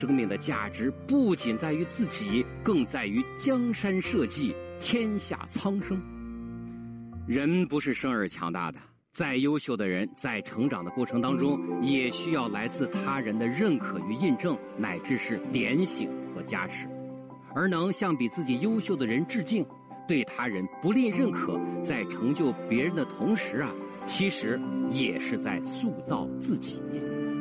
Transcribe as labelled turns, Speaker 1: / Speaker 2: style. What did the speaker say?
Speaker 1: 生命的价值不仅在于自己，更在于江山社稷、天下苍生。人不是生而强大的，再优秀的人在成长的过程当中，也需要来自他人的认可与印证，乃至是点醒和加持。而能向比自己优秀的人致敬，对他人不吝认可，在成就别人的同时其实也是在塑造自己。